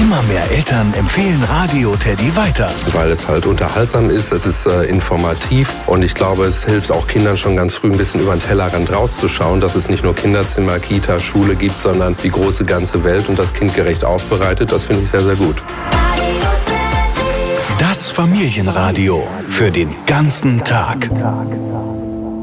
Immer mehr Eltern empfehlen Radio Teddy weiter. Weil es halt unterhaltsam ist, es ist informativ und ich glaube, es hilft auch Kindern schon ganz früh ein bisschen über den Tellerrand rauszuschauen, dass es nicht nur Kinderzimmer, Kita, Schule gibt, sondern die große ganze Welt und das kindgerecht aufbereitet. Das finde ich sehr, sehr gut. Das Familienradio für den ganzen Tag.